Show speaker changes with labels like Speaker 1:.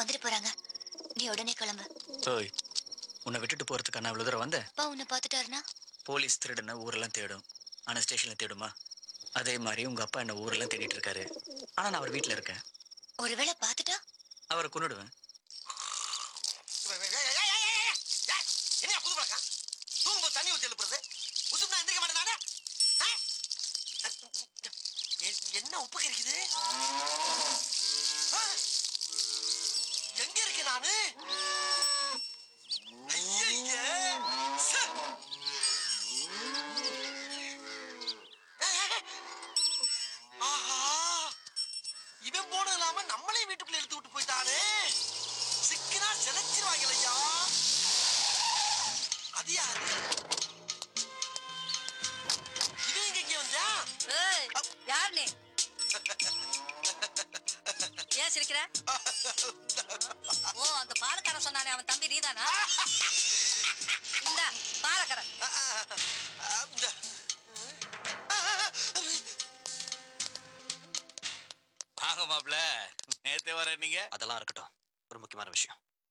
Speaker 1: வந்துட்டு போறாங்க. நீ உடனே கிளம்பு.
Speaker 2: ஓய், உன்னை விட்டுட்டு போறதுக்கு நான் இவ்வளவு தூரம் வந்தேன்.
Speaker 1: அப்பா உன்னை பார்த்துட்டாருன்னா?
Speaker 2: போலீஸ் திருடுன ஊரெல்லாம் தேடும், ஆனா ஸ்டேஷன்ல தேடுமா? அதே மாதிரி உங்க அப்பா என்ன ஊரெல்லாம் தேடிட்டு இருக்காரு, ஆனா நான் அவர் வீட்டுல இருக்கேன்.
Speaker 1: ஒருவேளை பார்த்துட்டா
Speaker 2: அவரை கொன்னுடுவேன்.
Speaker 3: என்ன புது பழக்கம்? தூங்கும்போது தண்ணி ஊத்தி எழுப்புறது, உசுப்புனா எந்திரிக்க மாட்டேன் நானே. என்ன உப்பு கறிக்குது? எங்க இருக்கு நானு? ஆஹா, இவன் போனது இல்லாம நம்மளே வீட்டுக்குள்ள இழுத்து விட்டு போயிட்டானே. சிக்கினா செலச்சிருவாங்களையா. அது யாரு? இவன் எங்க இங்க வந்தா?
Speaker 4: யார் நீ? ஏன் சிரிக்கிற? ஓ, அந்த பாலக்காரன் சொன்னானே, அவன் தம்பி நீதானா? இந்த பாலக்காரன்.
Speaker 5: வாங்க மாப்ள, நேத்தே வர நீங்க.
Speaker 2: அதெல்லாம் இருக்கட்டும், ஒரு முக்கியமான விஷயம்.